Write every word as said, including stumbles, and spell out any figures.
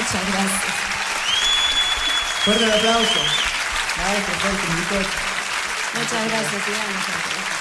Muchas gracias. Fuerte el aplauso. Maestro, fuerte, Muchas gracias, Iván.